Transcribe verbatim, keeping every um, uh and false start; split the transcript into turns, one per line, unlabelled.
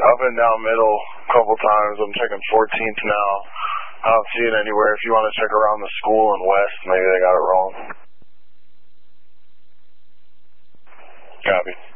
I've been down middle a couple times. I'm checking fourteenth now. I don't see it anywhere. If you want to check around the school and west, maybe they got it wrong. Copy.